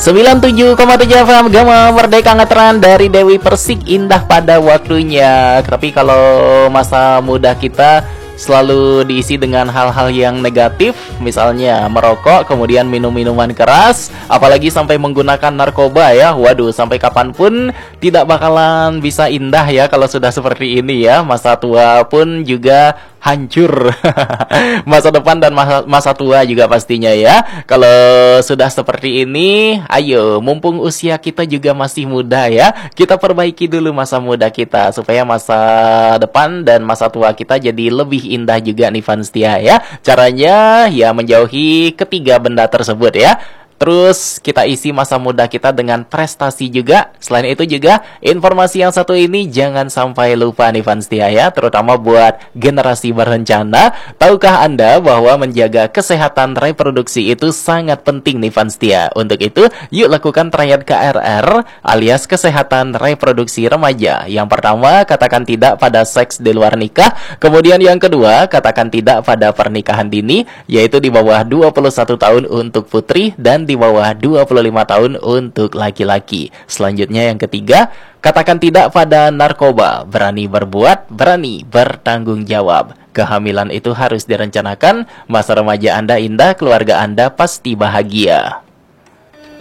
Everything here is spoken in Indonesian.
97,7 FM Gama Merdeka Ngetren dari Dewi Persik, indah pada waktunya. Tapi kalau masa muda kita selalu diisi dengan hal-hal yang negatif, misalnya merokok, kemudian minum minuman keras, apalagi sampai menggunakan narkoba ya. Waduh, sampai kapanpun tidak bakalan bisa indah ya kalau sudah seperti ini ya. Masa tua pun juga hancur. Masa depan dan masa tua juga pastinya ya. Kalau sudah seperti ini, ayo mumpung usia kita juga masih muda ya, kita perbaiki dulu masa muda kita supaya masa depan dan masa tua kita jadi lebih indah juga nih Fans Setia ya. Caranya ya menjauhi ketiga benda tersebut ya. Terus kita isi masa muda kita dengan prestasi juga. Selain itu juga informasi yang satu ini jangan sampai lupa nih Fans Setia ya, terutama buat generasi berencana. Tahukah Anda bahwa menjaga kesehatan reproduksi itu sangat penting nih Fans Setia? Untuk itu, yuk lakukan triad KRR alias kesehatan reproduksi remaja. Yang pertama, katakan tidak pada seks di luar nikah. Kemudian yang kedua, katakan tidak pada pernikahan dini, yaitu di bawah 21 tahun untuk putri dan di bawah 25 tahun untuk laki-laki. Selanjutnya yang ketiga, katakan tidak pada narkoba. Berani berbuat, berani bertanggung jawab. Kehamilan itu harus direncanakan. Masa remaja Anda indah, keluarga Anda pasti bahagia.